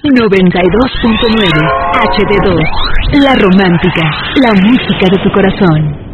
92.9 HD2. La romántica, la música de tu corazón.